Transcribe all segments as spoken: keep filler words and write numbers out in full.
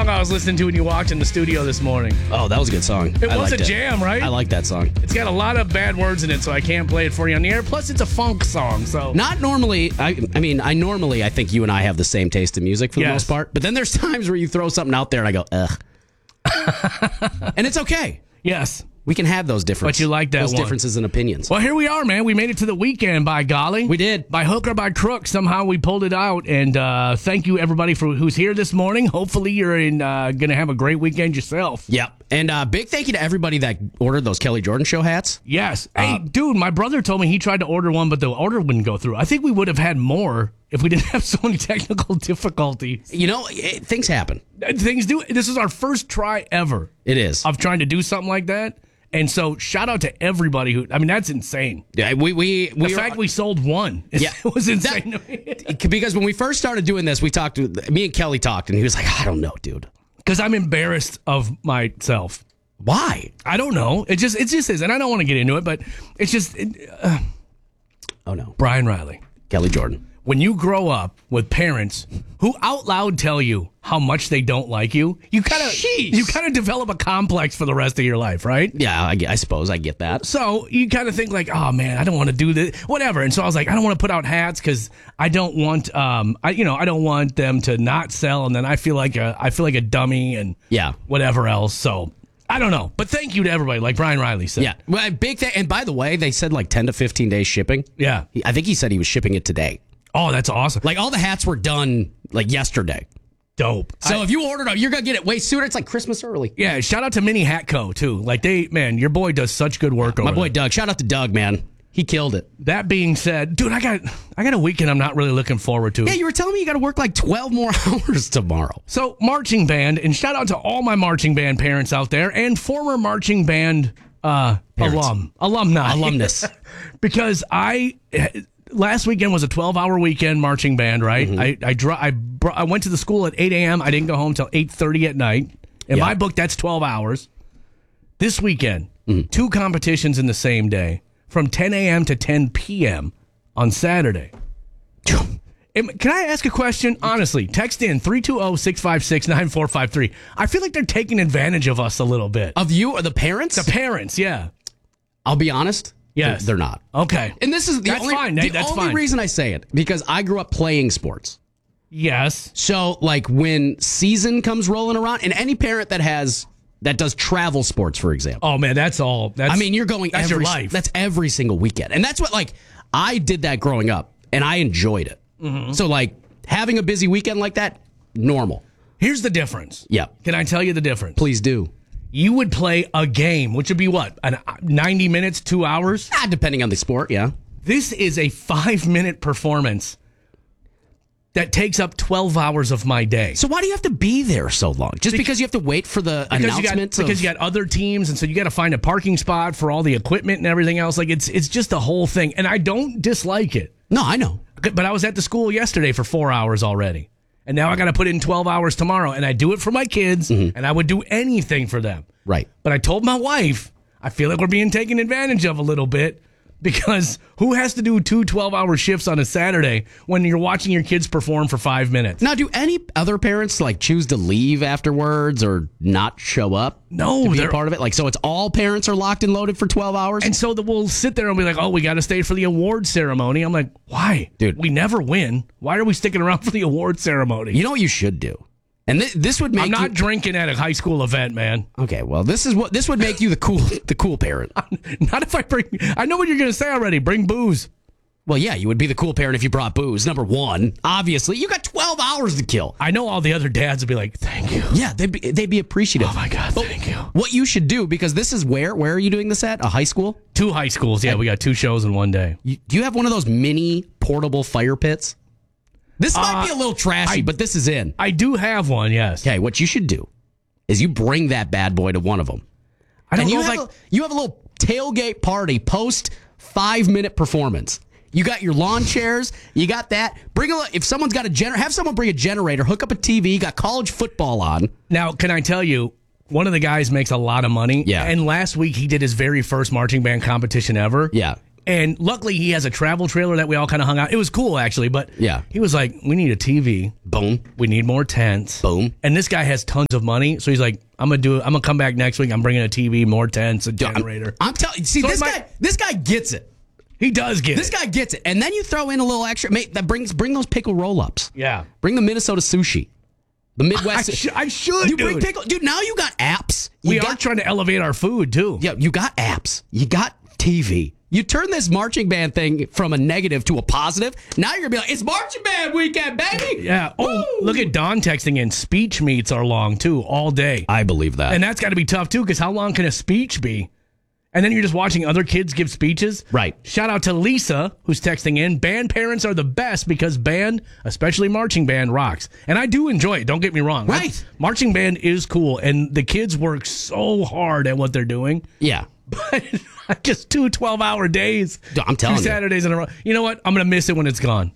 song I was listening to when you walked in the studio this morning. Oh, that was a good song. It I was a liked it. jam, right? I like that song. It's got a lot of bad words in it, so I can't play it for you on the air. Plus, it's a funk song, so... Not normally. I, I mean, I normally, I think you and I have the same taste in music for the Yes. most part. But then there's times where you throw something out there and I go, ugh. And it's okay. Yes. We can have those differences. But you like that Those one. differences in opinions. Well, here we are, man. We made it to the weekend, by golly. We did. By hook or by crook, somehow we pulled it out. And uh, thank you, everybody, for who's here this morning. Hopefully, you're in uh, going to have a great weekend yourself. Yep. And uh, big thank you to everybody that ordered those Kelly Jordan Show hats. Yes. Hey, dude, my brother told me he tried to order one, but the order wouldn't go through. I think we would have had more if we didn't have so many technical difficulties. You know, it, things happen. Things do. This is our first try ever It is. of trying to do something like that. And so, shout out to everybody who, I mean, that's insane. Yeah, we we we The fact we sold one is, Yeah. was insane to me. That- because when we first started doing this, we talked to me and Kelly talked, and he was like, "I don't know, dude. Because I'm embarrassed of myself. Why? I don't know. It just it just is. And I don't want to get into it, but it's just, it, uh, Oh no, Brian Riley. Kelly Jordan. When you grow up with parents who out loud tell you how much they don't like you, you kind of Jeez. you kind of develop a complex for the rest of your life, right? Yeah, I, I suppose I get that. So you kind of think like, oh man, I don't want to do this, whatever. And so I was like, I don't want to put out hats because I don't want, um, I you know, I don't want them to not sell, and then I feel like a, I feel like a dummy and Yeah. whatever else. So I don't know, but thank you to everybody, like Brian Riley said. Yeah, well, big thing. And by the way, they said like ten to fifteen days shipping. Yeah. He- I think he said he was shipping it today. Oh, that's awesome. Like all the hats were done like yesterday. Dope. So I- if you ordered them, you're gonna get it way sooner. It's like Christmas early. yeah, shout out to Mini Hat Co. too. Like they, man, your boy does such good work over My boy there. Doug. Shout out to Doug, man. He killed it. That being said, dude, I got I got a weekend I'm not really looking forward to. Yeah, you were telling me you got to work like twelve more hours tomorrow. So, marching band, and shout out to all my marching band parents out there and former marching band uh, alum, alumni. Alumnus. Because I, last weekend was a twelve-hour weekend marching band, right? Mm-hmm. I I, dro- I, br- I went to the school at eight a.m. I didn't go home till eight thirty at night. In Yeah. my book, that's twelve hours. This weekend, Mm-hmm. two competitions in the same day from ten a.m. to ten p.m. on Saturday. Am- Can I ask a question? Honestly, text in three two zero, six five six, nine four five three. I feel like they're taking advantage of us a little bit. Of you or the parents? The parents, yeah. I'll be honest. Yes. They're not. Okay. And this is the That's only, fine. the That's only fine. reason I say it, because I grew up playing sports. Yes. So, like, when season comes rolling around, and any parent that has that does travel sports, for example. Oh, man, that's all. That's, I mean, you're going that's every your life. That's every single weekend, and that's what like I did that growing up, and I enjoyed it. Mm-hmm. So, like, having a busy weekend like that, normal. Here's the difference. Yeah, Can I tell you the difference? please do. You would play a game, which would be what? An, ninety minutes, two hours? Ah, depending on the sport, yeah. This is a five-minute performance that takes up twelve hours of my day. So why do you have to be there so long? Just because you have to wait for the Because you got announcement? because of- you got other teams, and so you got to find a parking spot for all the equipment and everything else. Like it's it's just a whole thing, and I don't dislike it. No, I know. But I was at the school yesterday for four hours already, and now I got to put in twelve hours tomorrow, and I do it for my kids, and I would do anything for them. Right. But I told my wife, I feel like we're being taken advantage of a little bit. Because who has to do two twelve-hour shifts on a Saturday when you're watching your kids perform for five minutes? Now, do any other parents like choose to leave afterwards or not show up? No, to be a they're- part of it. Like, so it's all parents are locked and loaded for twelve hours. And so that we'll sit there and be like, oh, we got to stay for the award ceremony. I'm like, why? Dude. We never win. Why are we sticking around for the award ceremony? You know what you should do, and th- this would make I'm not you, drinking at a high school event, man. okay. Well, this is what this would make you the cool the cool parent. Not if I bring. I know what you're going to say already. Bring booze. Well, yeah, you would be the cool parent if you brought booze. Number one, obviously, you got twelve hours to kill. I know all the other dads would be like, thank you. Yeah, they'd be, they'd be appreciative. Oh, my God. But Thank you. What you should do, because this is where where are you doing this at? A high school? Two high schools. Yeah, we got two shows in one day. You, do you have one of those mini portable fire pits? This might Uh, be a little trashy, I- but this is in. I do have one, yes. Okay, what you should do is you bring that bad boy to one of them. I don't And you know, have, like, a, you have a little tailgate party post five minute performance. You got your lawn chairs. You got that. Bring a if someone's got a gener, have someone bring a generator. Hook up a T V. You got college football on. now, can I tell you, one of the guys makes a lot of money. Yeah. And last week he did his very first marching band competition ever. Yeah. And luckily, he has a travel trailer that we all kind of hung out. It was cool, actually. But Yeah. he was like, we need a T V. Boom. We need more tents. Boom. And this guy has tons of money. So he's like, I'm going to do it. I'm going to come back next week. I'm bringing a T V, more tents, a generator. I'm, I'm telling you, see, So this it might- guy, this guy gets it. He does get This it. guy gets it. And then you throw in a little extra. Mate, that brings bring those pickle roll-ups. Yeah. Bring the Minnesota sushi. The I, Midwest. sh- I should, you dude. bring pickle. Dude, now you got apps. You we got, are trying to elevate our food, too. Yeah, you got apps. You got T V. You turn this marching band thing from a negative to a positive. Now you're going to be like, it's marching band weekend, baby. Yeah. Oh, Woo! look at Don texting in. Speech meets are long, too, all day. I believe that. And that's got to be tough, too, because how long can a speech be? And then you're just watching other kids give speeches. Right. Shout out to Lisa, who's texting in. Band parents are the best because band, especially marching band, rocks. And I do enjoy it. Don't get me wrong. Right. That's- marching band is cool, and the kids work so hard at what they're doing. yeah. But just two twelve-hour days. I'm telling two you. Saturdays in a row. You know what? I'm going to miss it when it's gone.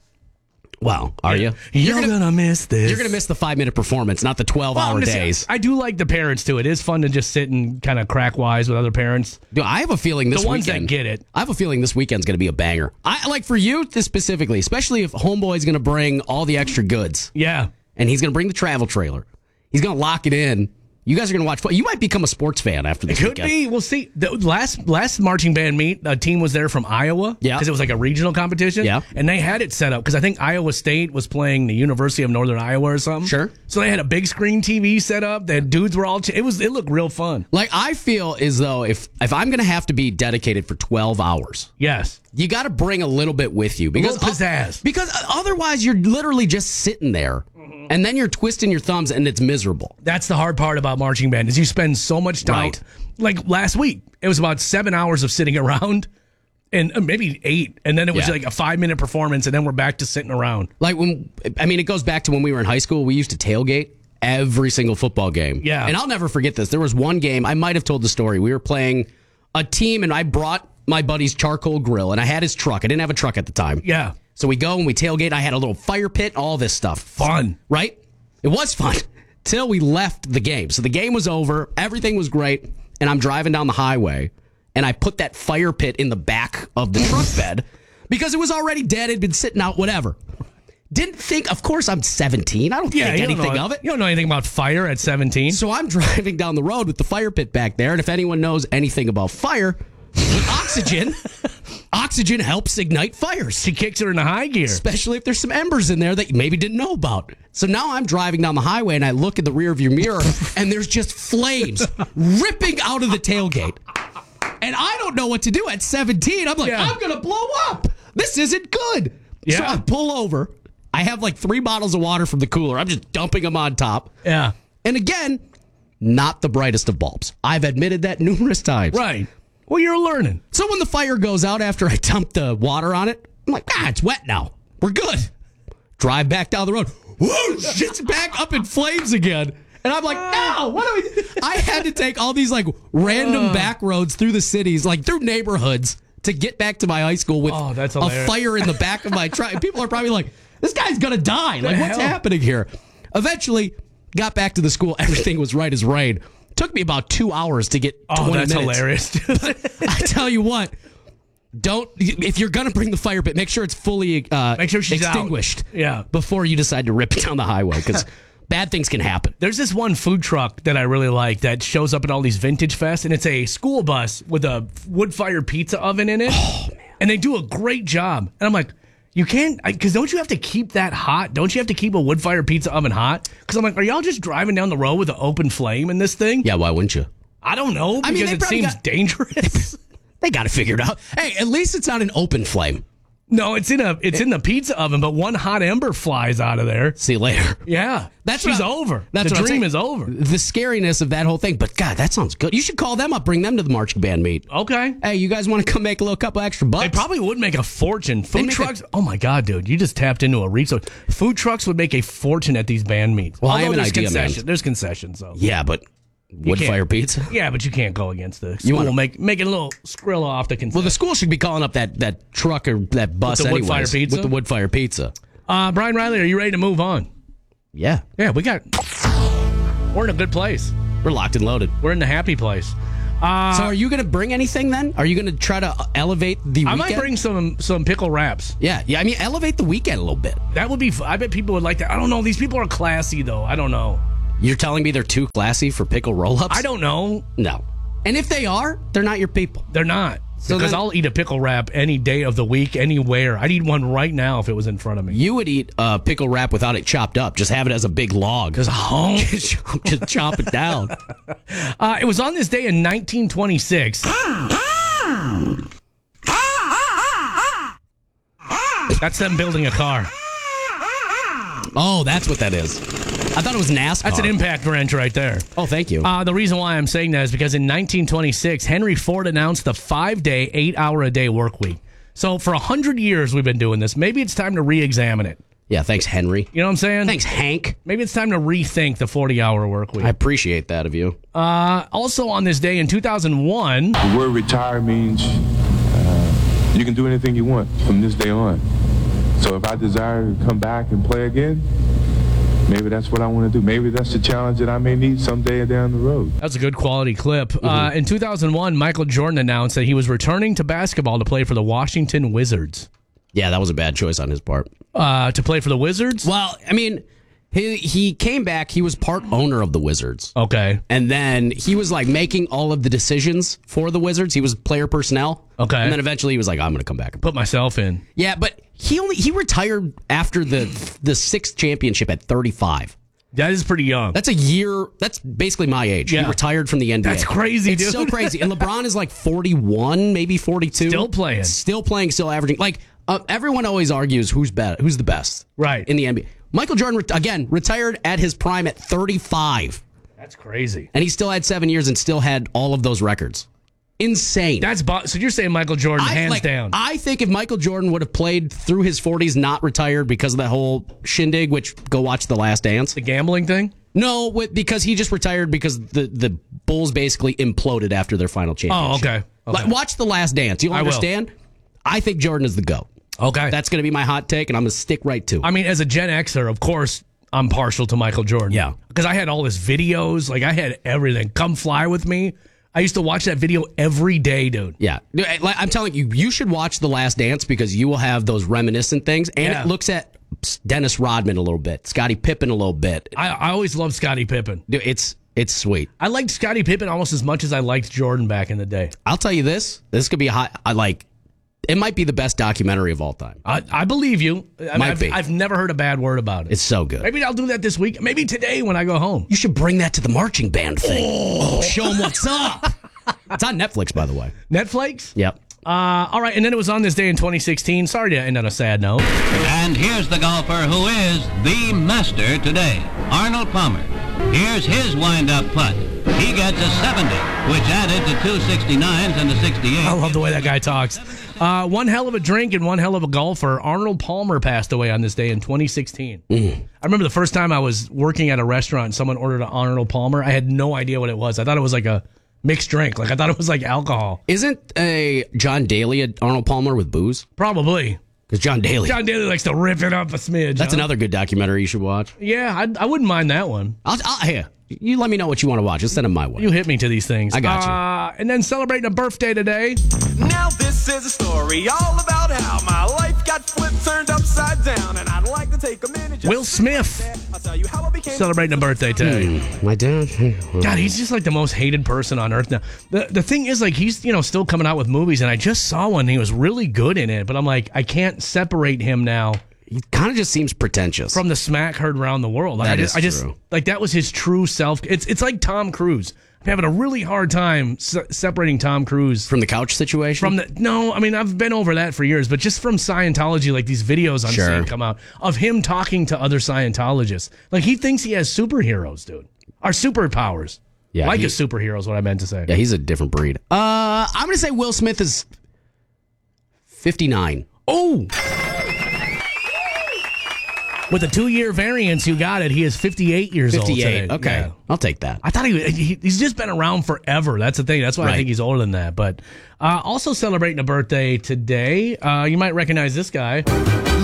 Wow. Are you? You're, gonna- gonna, miss this. You're going to miss the five-minute performance, not the Well, I'm twelve-hour just- days. I do like the parents too. It is fun to just sit and kind of crack wise with other parents. Dude, I have a feeling this The ones that weekend. get it. I have a feeling this weekend's going to be a banger. I like for you this specifically, especially if Homeboy's going to bring all the extra goods Yeah. and he's going to bring the travel trailer. He's going to lock it in. You guys are going to watch. You might become a sports fan after this Could weekend. be. We'll see. The last last marching band meet, a team was there from Iowa. Yeah. Because it was like a regional competition. Yeah. And they had it set up because I think Iowa State was playing the University of Northern Iowa or something. Sure. So they had a big screen T V set up. The dudes were all. Ch- it was. It looked real fun. Like I feel as though if if I'm going to have to be dedicated for twelve hours, Yes. you got to bring a little bit with you because little pizzazz. because otherwise you're literally just sitting there and then you're twisting your thumbs and it's miserable. That's the hard part about marching band is you spend so much time. Right. Like last week, it was about seven hours of sitting around, and uh, maybe eight, and then it was Yeah. like a five minute performance, and then we're back to sitting around. Like when I mean it goes back to when we were in high school, we used to tailgate every single football game. Yeah. And I'll never forget this. There was one game, I might have told the story. We were playing a team and I brought my buddy's charcoal grill and I had his truck. I didn't have a truck at the time. Yeah. So we go and we tailgate. I had a little fire pit, all this stuff. Fun. Right? It was fun till we left the game. So the game was over. Everything was great. And I'm driving down the highway and I put that fire pit in the back of the truck bed because it was already dead. It'd been sitting out, whatever. Didn't think, of course, I'm seventeen. I don't Yeah, think you don't anything know, of it. You don't know anything about fire at seventeen. So I'm driving down the road with the fire pit back there. And if anyone knows anything about fire, oxygen, oxygen helps ignite fires. She kicks her in the high gear. Especially if there's some embers in there that you maybe didn't know about. So now I'm driving down the highway and I look in the rear view mirror and there's just flames ripping out of the tailgate. And I don't know what to do at seventeen. I'm like, Yeah. I'm going to blow up. This isn't good. Yeah. So I pull over. I have like three bottles of water from the cooler. I'm just dumping them on top. Yeah. And again, not the brightest of bulbs. I've admitted that numerous times. Right. Well, you're learning. So when the fire goes out after I dump the water on it, I'm like, ah, it's wet now. We're good. Drive back down the road. Whoa, shit's back up in flames again. And I'm like, no, what do we do? I had to take all these like random Uh. back roads through the cities, like through neighborhoods to get back to my high school with Oh, that's a hilarious. fire in the back of my truck. People are probably like, this guy's going to die. Like, what's hell? happening here? Eventually, got back to the school. Everything was right as rain. Took me about two hours to get Oh, twenty that's minutes. hilarious. I tell you what, don't if you're gonna bring the fire pit, make sure it's fully uh, Make sure she's out. extinguished. Yeah. before you decide to rip it down the highway because bad things can happen. There's this one food truck that I really like that shows up at all these vintage fests, and it's a school bus with a wood-fired pizza oven in it. Oh, man. And they do a great job. And I'm like, you can't, because don't you have to keep that hot? Don't you have to keep a wood-fired pizza oven hot? Because I'm like, are y'all just driving down the road with an open flame in this thing? Yeah, why wouldn't you? I don't know, because I mean, they it probably seems got- dangerous. They got to figure it out. Hey, at least it's not an open flame. No, it's in a it's in the pizza oven, but one hot ember flies out of there. See you later. Yeah, That's she's what I- over. That's the what I'm dream saying. is over. The scariness of that whole thing. But God, that sounds good. You should call them up, bring them to the marching band meet. Okay. Hey, you guys want to come make a little couple extra bucks? They probably would make a fortune. Food make trucks. oh my god, dude! You just tapped into a resource. Food trucks would make a fortune at these band meets. Well, I Although have an there's idea, man. concession- There's concessions, though. Yeah, but wood can't- fire pizza. Yeah, but you can't go against the school. wanna- make make it a little skrill off the concession. Well, the school should be calling up that, that truck or that bus With the wood anyways, fire pizza? with the wood fire pizza. uh, Brian Riley, are you ready to move on? Yeah, Yeah, we got. We're in a good place. we're locked and loaded. We're in the happy place. Uh, so are you going to bring anything then? Are you going to try to elevate the I weekend? might bring some some pickle wraps. Yeah, yeah. I mean, elevate the weekend a little bit. That would be. f- I bet people would like that. I don't know. These people are classy though. I don't know. You're telling me they're too classy for pickle roll-ups? I don't know. No. And if they are, they're not your people. They're not. So because then- I'll eat a pickle wrap any day of the week, anywhere. I'd eat one right now if it was in front of me. You would eat a pickle wrap without it chopped up. Just have it as a big log. Just, just chop it down. Uh, it was on this day in nineteen twenty-six. That's them building a car. Oh, that's what that is. I thought it was NASCAR. That's an impact wrench right there. Oh, thank you. Uh, the reason why I'm saying that is because in nineteen twenty-six, Henry Ford announced the five-day, eight-hour-a-day work week. So for one hundred years we've been doing this. Maybe it's time to re-examine it. Yeah, thanks, Henry. You know what I'm saying? Thanks, Hank. Maybe it's time to rethink the forty-hour work week. I appreciate that of you. Uh, also on this day in two thousand one... The word retire means uh, you can do anything you want from this day on. So if I desire to come back and play again, maybe that's what I want to do. Maybe that's the challenge that I may need someday down the road. That's a good quality clip. Mm-hmm. Uh, in two thousand one, Michael Jordan announced that he was returning to basketball to play for the Washington Wizards. Yeah, that was a bad choice on his part. Uh, to play for the Wizards? Well, I mean, he he came back. He was part owner of the Wizards. Okay. And then he was like making all of the decisions for the Wizards. He was player personnel. Okay. And then eventually he was like, I'm going to come back and Put myself in. Yeah, but he only he retired after the the sixth championship at thirty-five. That is pretty young. That's a year. That's basically my age. Yeah. He retired from the N B A. That's crazy, it's dude. so crazy. And LeBron is like forty-one, maybe forty-two. Still playing. Still playing, still averaging. Like, uh, everyone always argues who's better, who's the best Right. in the N B A. Michael Jordan, re- again, retired at his prime at thirty-five. That's crazy. And he still had seven years and still had all of those records. Insane. That's bo- So you're saying Michael Jordan, I, hands like, down. I think if Michael Jordan would have played through his forties, not retired because of that whole shindig, which go watch The Last Dance. the gambling thing? No, with, because he just retired because the, the Bulls basically imploded after their final Oh, championship. okay. okay. Like, watch The Last Dance. You'll I will. understand? I think Jordan is the GOAT. Okay. That's going to be my hot take, and I'm going to stick right to it. I mean, as a Gen Xer, of course, I'm partial to Michael Jordan. Yeah. Because I had all his videos. Like, I had everything. Come Fly With Me. I used to watch that video every day, dude. Yeah. Like, I'm telling you, you should watch The Last Dance because you will have those reminiscent things, and Yeah. it looks at Dennis Rodman a little bit, Scottie Pippen a little bit. I, I always loved Scottie Pippen. Dude, It's it's sweet. I liked Scottie Pippen almost as much as I liked Jordan back in the day. I'll tell you this. This could be a hot, I like, it might be the best documentary of all time. I, I believe you. I mean, Might I've, be. I've never heard a bad word about it. It's so good. Maybe I'll do that this week. Maybe today when I go home. You should bring that to the marching band thing. Oh, show them what's up. It's on Netflix, by the way. Netflix? Yep. Uh, all right, and then it was on this day in twenty sixteen. Sorry to end on a sad note. And here's the golfer who is the master today, Arnold Palmer. Here's his wind-up putt. He gets a seventy, which added to two sixty-nines and a sixty-eight. I love the way that guy talks. Uh, one hell of a drink and one hell of a golfer. Arnold Palmer passed away on this day in twenty sixteen. Mm. I remember the first time I was working at a restaurant and someone ordered an Arnold Palmer. I had no idea what it was. I thought it was like a mixed drink. Like I thought it was like alcohol. Isn't a John Daly a Arnold Palmer with booze? Probably. Because John Daly. John Daly likes to rip it up a smidge. That's huh? another good documentary you should watch. Yeah, I, I wouldn't mind that one. I'll, I'll, here, you let me know what you want to watch. Just send them my way. You hit me to these things. I got you. Uh, and then celebrating a birthday today. Now this is a story all about how my life got flipped, turned upside down, and I'd like to take a minute. just Will Smith I'll tell you how I became celebrating a birthday today. My dad. God, he's just like the most hated person on earth now. The the thing is, like, he's, you know, still coming out with movies, and I just saw one. And he was really good in it, but I'm like, I can't separate him now He kind of just seems pretentious. from the smack heard around the world. Like, That I just, is I just true. like that was his true self. It's it's like Tom Cruise. I'm having a really hard time se- separating Tom Cruise From the couch situation? from the. No, I mean I've been over that for years, but just from Scientology, like these videos I'm Sure. seeing come out of him talking to other Scientologists. Like he thinks he has superheroes, dude, or superpowers. Yeah, like he- a superhero is what I meant to say. Yeah, he's a different breed. Uh, I'm going to say Will Smith is fifty-nine. Oh! With a two-year variance, you got it. He is fifty-eight years old fifty-eight. today. Okay. Yeah. I'll take that. I thought he, he he's just been around forever. That's the thing. That's why I Right. think he's older than that. But uh, also celebrating a birthday today, uh, you might recognize this guy.